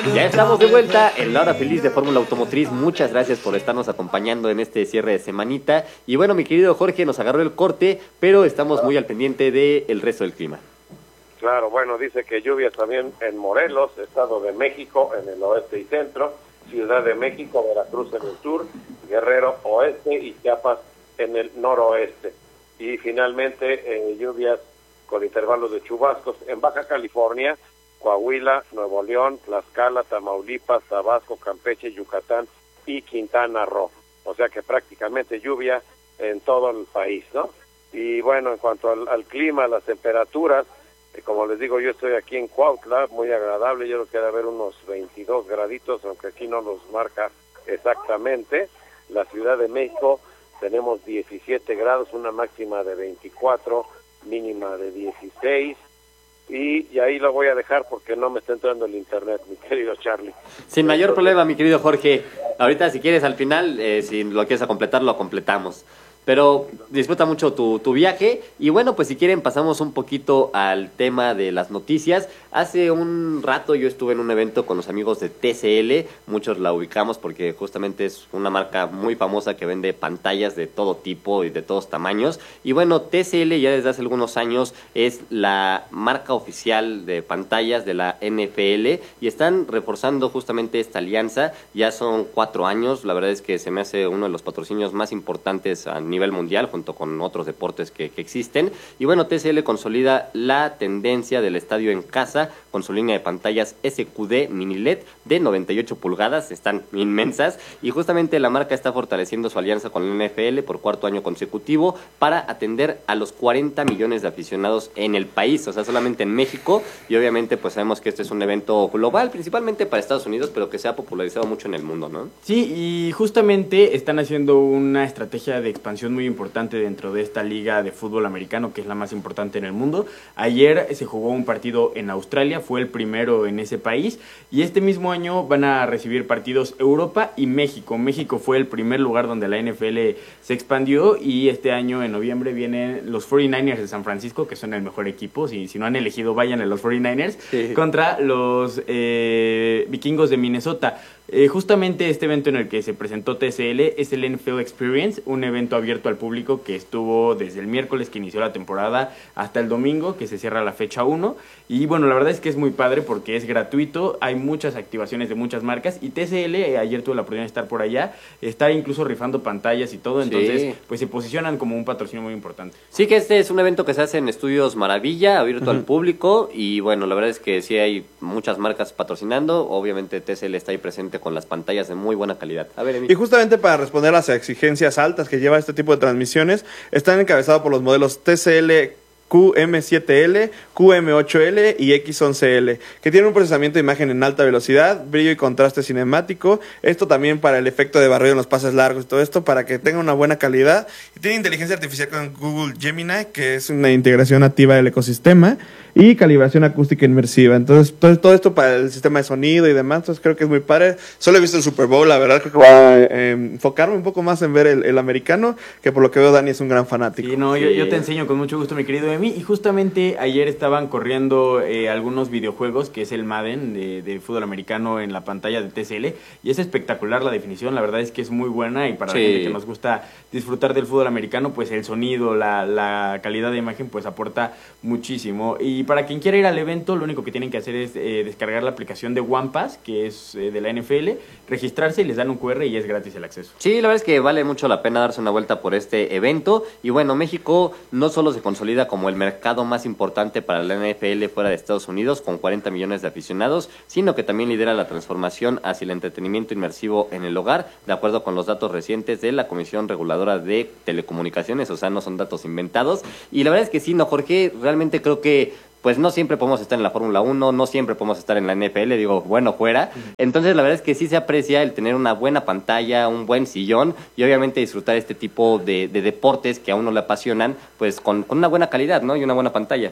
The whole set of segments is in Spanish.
Ya estamos de vuelta en la hora feliz de Fórmula Automotriz. Muchas gracias por estarnos acompañando en este cierre de semanita. Y bueno, mi querido Jorge, nos agarró el corte, pero estamos muy al pendiente del resto del clima. Claro, bueno, dice que lluvias también en Morelos, Estado de México, en el oeste y centro, Ciudad de México, Veracruz en el sur, Guerrero oeste y Chiapas en el noroeste. Y finalmente lluvias con intervalos de chubascos en Baja California, Coahuila, Nuevo León, Tlaxcala, Tamaulipas, Tabasco, Campeche, Yucatán y Quintana Roo. O sea que prácticamente lluvia en todo el país, ¿no? Y bueno, en cuanto al clima, las temperaturas, como les digo, yo estoy aquí en Cuautla, muy agradable, yo creo que debe haber unos 22 graditos, aunque aquí no los marca exactamente. La Ciudad de México tenemos 17 grados, una máxima de 24, mínima de 16, y ahí lo voy a dejar porque no me está entrando el internet, mi querido Charlie. Sin mayor problema, mi querido Jorge. Ahorita, si quieres, al final, si lo quieres completar, lo completamos. Pero disfruta mucho tu viaje. Y bueno, pues si quieren pasamos un poquito al tema de las noticias. Hace un rato yo estuve en un evento con los amigos de TCL. Muchos la ubicamos porque justamente es una marca muy famosa que vende pantallas de todo tipo y de todos tamaños. Y bueno, TCL ya desde hace algunos años es la marca oficial de pantallas de la NFL. Y están reforzando justamente esta alianza. Ya son 4 años. La verdad es que se me hace uno de los patrocinios más importantes a nivel mundial, junto con otros deportes que existen. Y bueno, TCL consolida la tendencia del estadio en casa con su línea de pantallas SQD Mini LED de 98 pulgadas, están inmensas, y justamente la marca está fortaleciendo su alianza con la NFL por 4º año consecutivo para atender a los 40 millones de aficionados en el país, o sea, solamente en México, y obviamente pues sabemos que este es un evento global, principalmente para Estados Unidos, pero que se ha popularizado mucho en el mundo, ¿no? Sí, y justamente están haciendo una estrategia de expansión muy importante dentro de esta liga de fútbol americano, que es la más importante en el mundo. Ayer se jugó un partido en Australia, fue el primero en ese país, y este mismo año van a recibir partidos Europa y México. México fue el primer lugar donde la NFL se expandió, y este año en noviembre vienen los 49ers de San Francisco, que son el mejor equipo. Si no han elegido, vayan a los 49ers, sí, contra los vikingos de Minnesota. Justamente este evento en el que se presentó TCL es el NFL Experience, un evento abierto al público que estuvo desde el miércoles que inició la temporada hasta el domingo, que se cierra la fecha 1. Y bueno, la verdad es que es muy padre porque es gratuito, hay muchas activaciones de muchas marcas, y TCL, ayer tuve la oportunidad de estar por allá, está incluso rifando pantallas y todo, entonces sí, pues se posicionan como un patrocinio muy importante. Sí, que este es un evento que se hace en Estudios Maravilla, abierto al público, y bueno, la verdad es que sí hay muchas marcas patrocinando, obviamente TCL está ahí presente con las pantallas de muy buena calidad. A ver, Emilio. Y justamente para responder a las exigencias altas que lleva este tipo de transmisiones, están encabezados por los modelos TCL QM7L, QM8L y X11L, que tienen un procesamiento de imagen en alta velocidad, brillo y contraste cinemático, esto también para el efecto de barrido en los pases largos y todo esto, para que tenga una buena calidad. Y tiene inteligencia artificial con Google Gemini, que es una integración nativa del ecosistema, y calibración acústica inmersiva. Entonces, todo esto para el sistema de sonido y demás, entonces creo que es muy padre. Solo he visto el Super Bowl, la verdad creo que voy a enfocarme un poco más en ver el americano, que por lo que veo Dani es un gran fanático. Sí, no, yo te enseño con mucho gusto, mi querido Emi, y justamente ayer estaban corriendo algunos videojuegos, que es el Madden de fútbol americano en la pantalla de TCL, y es espectacular la definición, la verdad es que es muy buena, y para la gente que nos gusta disfrutar del fútbol americano, pues el sonido, la calidad de imagen, pues aporta muchísimo. Y para quien quiera ir al evento, lo único que tienen que hacer es descargar la aplicación de OnePass, que es de la NFL, registrarse y les dan un QR y es gratis el acceso. Sí, la verdad es que vale mucho la pena darse una vuelta por este evento. Y bueno, México no solo se consolida como el mercado más importante para la NFL fuera de Estados Unidos, con 40 millones de aficionados, sino que también lidera la transformación hacia el entretenimiento inmersivo en el hogar, de acuerdo con los datos recientes de la Comisión Reguladora de Telecomunicaciones, o sea, no son datos inventados. Y la verdad es que sí, no, Jorge, realmente creo que pues no siempre podemos estar en la Fórmula 1, no siempre podemos estar en la NFL, digo, bueno, fuera. Entonces, la verdad es que sí se aprecia el tener una buena pantalla, un buen sillón, y obviamente disfrutar este tipo de deportes que a uno le apasionan, pues con una buena calidad, ¿no? Y una buena pantalla.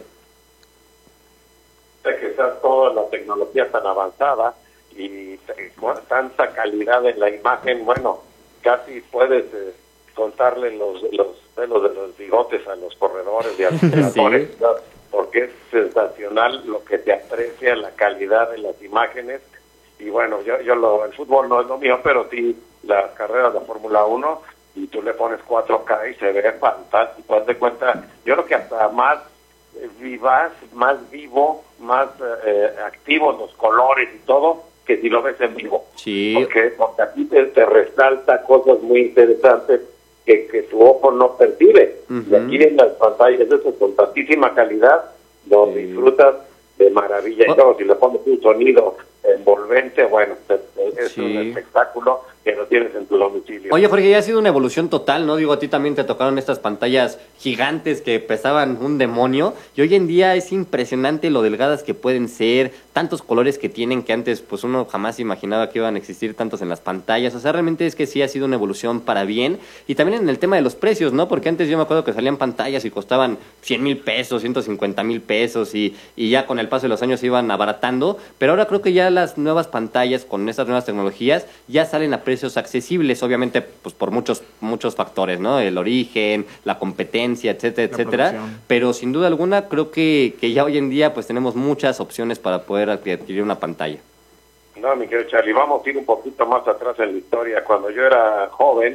Que está toda la tecnología tan avanzada y con tanta calidad en la imagen, bueno, casi puedes contarle los pelos de los bigotes a los corredores y a los jugadores, sí, porque es sensacional lo que se aprecia, la calidad de las imágenes, y bueno, el fútbol no es lo mío, pero sí las carreras de Fórmula 1, y tú le pones 4K y se ve fantástico. Haz de cuenta, yo creo que hasta más vivaz, más vivo, más activos los colores y todo, que si lo ves en vivo. Sí. Porque aquí te resalta cosas muy interesantes que tu ojo no percibe. Y aquí en las pantallas eso con tantísima calidad, lo disfrutas de maravilla. Y todo, si le pones un sonido envolvente, bueno, es un espectáculo que no tienes en tu domicilio. Oye, Jorge, ya ha sido una evolución total, ¿no? Digo, a ti también te tocaron estas pantallas gigantes que pesaban un demonio, y hoy en día es impresionante lo delgadas que pueden ser, tantos colores que tienen, que antes pues uno jamás imaginaba que iban a existir tantos en las pantallas. O sea, realmente es que sí ha sido una evolución para bien, y también en el tema de los precios, ¿no? Porque antes yo me acuerdo que salían pantallas y costaban 100,000 pesos, 150,000 pesos, y ya con el paso de los años se iban abaratando, pero ahora creo que ya las nuevas pantallas con estas nuevas tecnologías ya salen a precios accesibles, obviamente pues por muchos factores, ¿no? El origen, la competencia, etcétera, etcétera, pero sin duda alguna creo que ya hoy en día pues tenemos muchas opciones para poder adquirir una pantalla. No, mi querido Charlie, vamos a ir un poquito más atrás en la historia. Cuando yo era joven,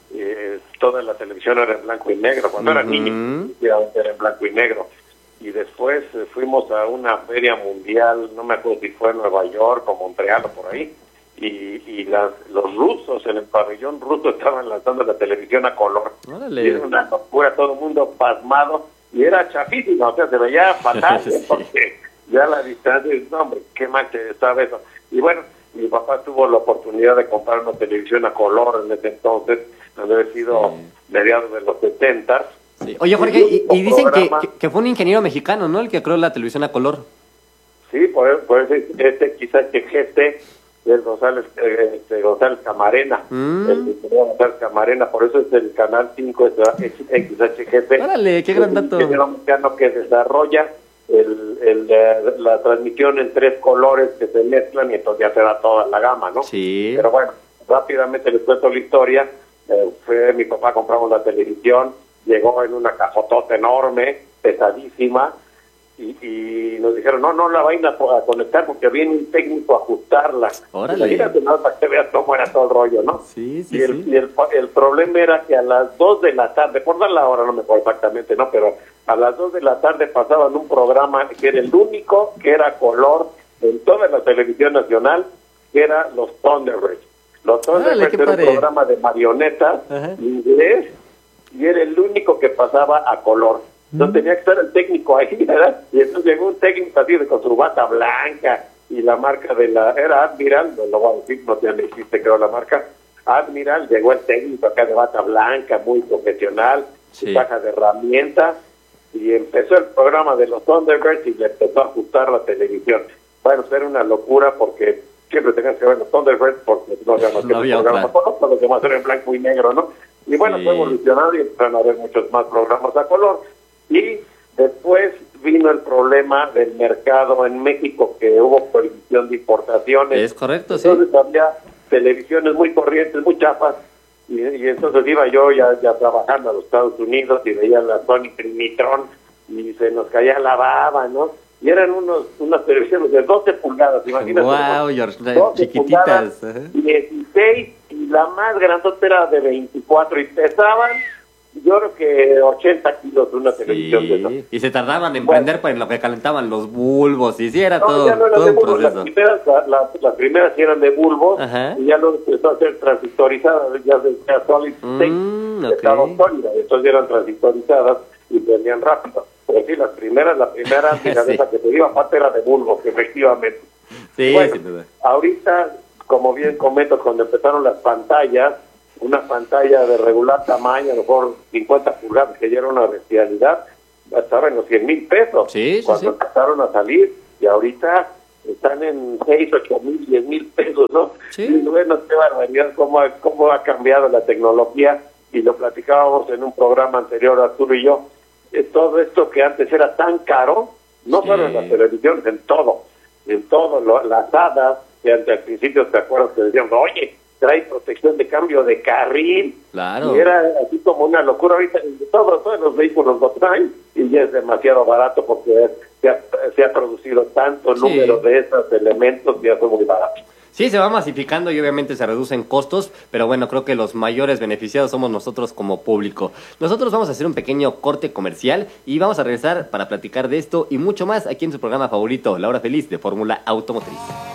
toda la televisión era en blanco y negro. Cuando era niño, era en blanco y negro. Y después fuimos a una feria mundial, no me acuerdo si fue en Nueva York o Montreal o por ahí, y los rusos en el pabellón ruso estaban lanzando la televisión a color. ¡Órale! Y era una locura, todo el mundo pasmado, y era chafísima, o sea, se veía fatal, porque ya la distancia, no, hombre, qué mal te estaba eso. Y bueno, mi papá tuvo la oportunidad de comprar una televisión a color en ese entonces, debe haber sido mediados de los 70. Sí. Oye, Jorge, y dicen que fue un ingeniero mexicano, ¿no? El que creó la televisión a color. Sí, por eso quizás que es González Camarena, el ingeniero González Camarena, por eso es el canal 5 XHGT. ¡Órale, qué gran dato! Un ingeniero mexicano que desarrolla la transmisión en 3 colores que se mezclan, y entonces ya te da toda la gama, ¿no? Sí. Pero bueno, rápidamente les cuento la historia. Fue mi papá, compramos la televisión, llegó en una cajotota enorme, pesadísima, y nos dijeron, no la vayan a conectar porque viene un técnico a ajustarla. Órale. Imagínate, ¿no? Para que veas cómo era todo el rollo, ¿no? Sí. Y el problema era que a las 2 de la tarde, por dar la hora, no me acuerdo exactamente, ¿no? Pero a las 2 de la tarde pasaban un programa que era el único que era color en toda la televisión nacional, que era los Thunderbirds. Los Thunderbirds era un programa de marionetas inglés, y era el único que pasaba a color. Entonces tenía que estar el técnico ahí, ¿verdad? Y entonces llegó un técnico así con su bata blanca, y la marca era Admiral, no lo voy a decir, no existe creo la marca, Admiral. Llegó el técnico acá de bata blanca, muy profesional, su caja de herramientas, y empezó el programa de los Thunderbirds y le empezó a ajustar la televisión. Bueno, era una locura porque siempre tenías que ver los Thunderbirds porque no había más que un programa color, los demás eran en blanco y negro, ¿no? Y bueno, fue evolucionando y empezaron a haber muchos más programas a color. Y después vino el problema del mercado en México, que hubo prohibición de importaciones. Es correcto, entonces había televisiones muy corrientes, muy chafas, y entonces iba yo ya trabajando a los Estados Unidos y veía la Sony Trinitron y se nos caía la baba, ¿no? Y eran unas televisiones de 12 pulgadas, imagínate. ¡Wow, George! Chiquititas. 16, y la más grandota era de 24, y pesaban, yo creo que 80 kilos de una televisión de eso. Y se tardaban en prender en lo que calentaban los bulbos, y sí, era todo un proceso. Las primeras sí eran de bulbos, y ya lo empezó a ser transitorizadas, ya decía solid state, estaba sólida, entonces eran transitorizadas y prendían rápido. Pero sí, la primera esa que te digo, aparte era de bulbos, efectivamente. Sí, bueno, sin duda. Ahorita, como bien comento, cuando empezaron las pantallas, una pantalla de regular tamaño, a lo mejor 50 pulgadas, que ya era una bestialidad, estaba en los 100,000 pesos cuando empezaron a salir, y ahorita están en 6, 8,000, 10,000 pesos, ¿no? Sí. Y bueno, qué barbaridad, cómo ha cambiado la tecnología, y lo platicábamos en un programa anterior, Arturo y yo, todo esto que antes era tan caro, no solo en las televisiones, en todo, las hadas, que al principio te acuerdas que decían, oye, trae protección de cambio de carril, claro. Y era así como una locura. Ahorita todos los vehículos lo traen, y ya es demasiado barato porque se ha producido tanto número de esos elementos, y ya fue muy barato. Sí, se va masificando y obviamente se reducen costos, pero bueno, creo que los mayores beneficiados somos nosotros como público. Nosotros vamos a hacer un pequeño corte comercial y vamos a regresar para platicar de esto y mucho más aquí en su programa favorito, La Hora Feliz de Fórmula Automotriz.